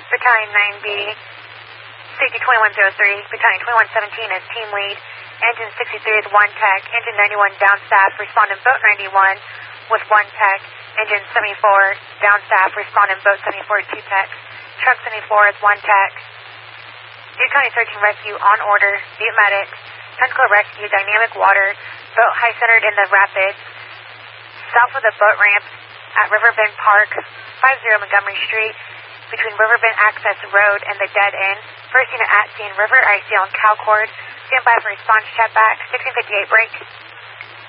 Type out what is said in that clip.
Battalion 9B, Safety 2103, Battalion 2117 as team lead. Engine 63 is 1 tech. Engine 91 down staff, responding boat 91 with 1 tech. Engine 74 down staff, responding boat 74 2 techs. Truck 74 is 1 tech. Dade County Search and Rescue on order. Butte Medics. Technical rescue, dynamic water. Boat high centered in the rapids. South of the boat ramp at Riverbend Park, 50 Montgomery Street, between Riverbend Access Road and the dead end. First unit at scene, River ICL and Calcord. Stand by for response, chat back, 1658 break.